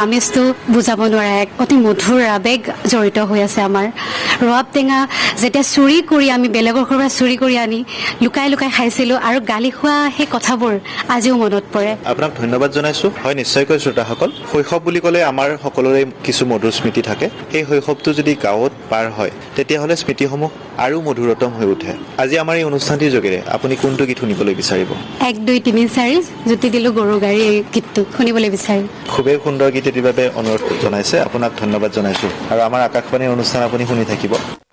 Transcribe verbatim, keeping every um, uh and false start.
আমেজটো বুজাব নোৱাৰা এক অতি মধুৰ আৱেগ জড়িত হৈ আছে আমাৰ। ৰবাব টেঙা যেতিয়া চুৰি কৰি আমি বেলেগৰ ঘৰৰ পৰা চুৰি কৰি আনি লুকাই লুকাই খাইছিলোঁ আৰু গালি খোৱা সেই কথাবোৰ আজিও মনত পৰে। আপোনাক ধন্যবাদ জনাইছোঁ। হয়, নিশ্চয়কৈ শ্ৰোতাসকল, শৈশৱ বুলি ক'লে আমাৰ সকলোৰে কিছু মধুৰ স্মৃতি থাকে। সেই শৈশৱটো যদি গাঁৱত পাৰ হয় তেতিয়াহ'লে স্মৃতিসমূহ আৰু মধুৰতম হৈ উঠে। আজি আমাৰ এই অনুষ্ঠানটিৰ যোগেৰে আপুনি কোনটো গীত শুনিবলৈ বিচাৰিব? এক দুই তিনি চাৰি জুতি দিলোঁ গৰু গাড়ী, এই গীতটো শুনিবলৈ বিচাৰিম। খুবেই সুন্দৰ গীত এটিৰ বাবে অনুৰোধ জনাইছে, আপোনাক ধন্যবাদ জনাইছোঁ। আৰু আমাৰ আকাশবাণীৰ অনুষ্ঠান আপুনি শুনি থাকিব।